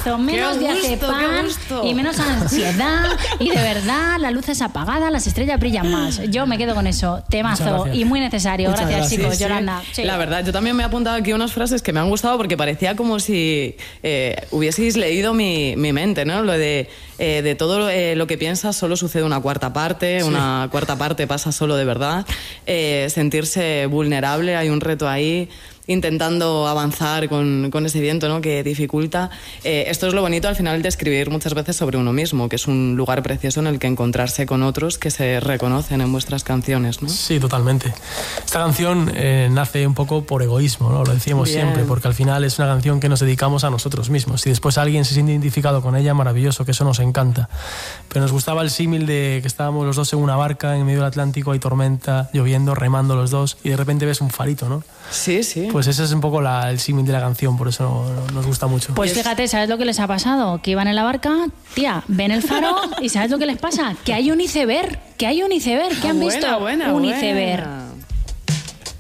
Temazo, menos diazepam y menos ansiedad. Y de verdad, la luz es apagada, las estrellas brillan más. Yo me quedo con eso. Temazo y muy necesario. Gracias, chicos. Sí. Yolanda. Sí. La verdad, yo también me he apuntado aquí unas frases que me han gustado porque parecía como si hubieseis leído mi mente, ¿no? Lo de todo lo que piensas solo sucede una cuarta parte, una cuarta parte pasa solo de verdad. Sentirse vulnerable, hay un reto ahí, intentando avanzar con ese viento, ¿no?, que dificulta. Esto es lo bonito al final de escribir muchas veces sobre uno mismo, que es un lugar precioso en el que encontrarse con otros que se reconocen en vuestras canciones, ¿no? Sí, totalmente. Esta canción nace un poco por egoísmo, ¿no? Lo decimos siempre, porque al final es una canción que nos dedicamos a nosotros mismos. Si después alguien se siente identificado con ella, maravilloso, que eso nos encanta. Pero nos gustaba el símil de que estábamos los dos en una barca en medio del Atlántico, hay tormenta, lloviendo, remando los dos, y de repente ves un farito, ¿no? Sí, sí. Pues ese es un poco el símil de la canción, por eso nos gusta mucho. Pues fíjate, ¿sabes lo que les ha pasado? Que iban en la barca, tía, ven el faro y ¿sabes lo que les pasa? Que hay un iceberg, ¿qué han visto? Un iceberg.